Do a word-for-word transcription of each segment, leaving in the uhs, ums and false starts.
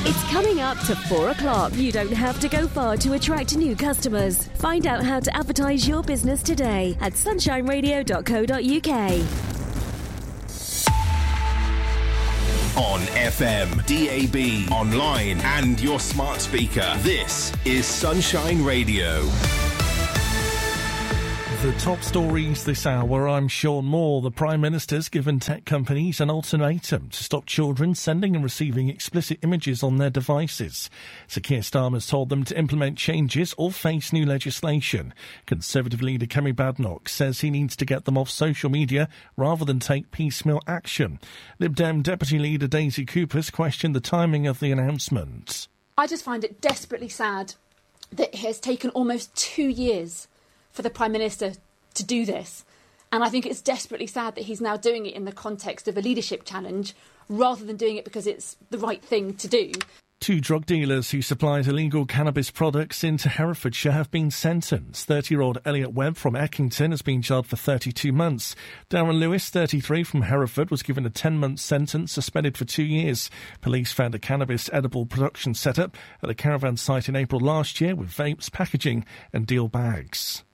It's coming up to four o'clock. You don't have to go far to attract new customers. Find out how to advertise your business today at sunshine radio dot co dot uk. On F M, D A B, online and your smart speaker. This is Sunshine Radio. The top stories this hour, I'm Sean Moore. The Prime Minister's given tech companies an ultimatum to stop children sending and receiving explicit images on their devices. Sir Keir Starmer's told them to implement changes or face new legislation. Conservative leader Kemi Badenoch says he needs to get them off social media rather than take piecemeal action. Lib Dem Deputy Leader Daisy Coopers questioned the timing of the announcement. I just find it desperately sad that it has taken almost two years for the Prime Minister to do this. And I think it's desperately sad that he's now doing it in the context of a leadership challenge rather than doing it because it's the right thing to do. Two drug dealers who supplied illegal cannabis products into Herefordshire have been sentenced. thirty-year-old Elliot Webb from Eckington has been jailed for thirty-two months. Darren Lewis, thirty-three, from Hereford, was given a ten-month sentence, suspended for two years. Police found a cannabis edible production setup at a caravan site in April last year with vapes, packaging and deal bags.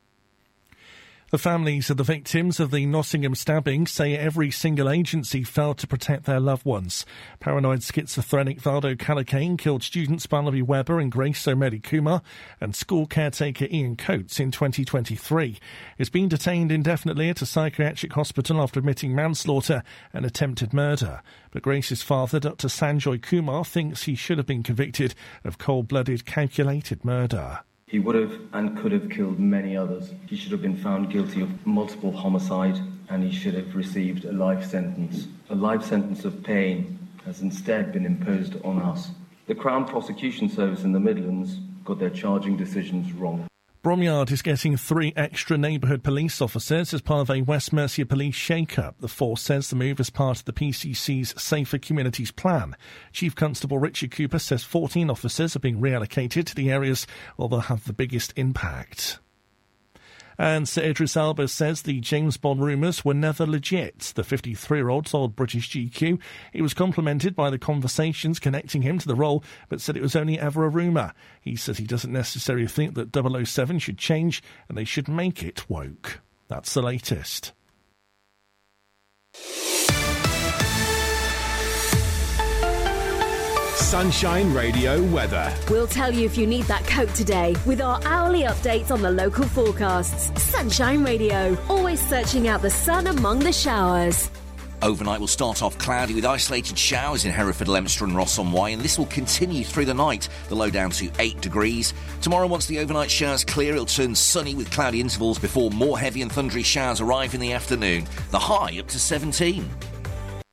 The families of the victims of the Nottingham stabbing say every single agency failed to protect their loved ones. Paranoid schizophrenic Valdo Calacane killed students Barnaby Webber and Grace O'Medi Kumar and school caretaker Ian Coates in twenty twenty-three. He's been detained indefinitely at a psychiatric hospital after admitting manslaughter and attempted murder. But Grace's father, Doctor Sanjoy Kumar, thinks he should have been convicted of cold-blooded, calculated murder. He would have and could have killed many others. He should have been found guilty of multiple homicide and he should have received a life sentence. A life sentence of pain has instead been imposed on us. The Crown Prosecution Service in the Midlands got their charging decisions wrong. Bromyard is getting three extra neighbourhood police officers as part of a West Mercia police shake-up. The force says the move is part of the P C C's Safer Communities plan. Chief Constable Richard Cooper says fourteen officers are being reallocated to the areas where they'll have the biggest impact. And Sir Idris Elba says the James Bond rumours were never legit. The fifty-three-year-old told British G Q he was complimented by the conversations connecting him to the role, but said it was only ever a rumour. He says he doesn't necessarily think that double oh seven should change and they should make it woke. That's the latest. Sunshine Radio weather. We'll tell you if you need that coat today with our hourly updates on the local forecasts. Sunshine Radio, always searching out the sun among the showers. Overnight will start off cloudy with isolated showers in Hereford, Leominster and Ross-on-Wye, and this will continue through the night, the low down to eight degrees. Tomorrow, once the overnight showers clear, it'll turn sunny with cloudy intervals before more heavy and thundery showers arrive in the afternoon. The high up to seventeen.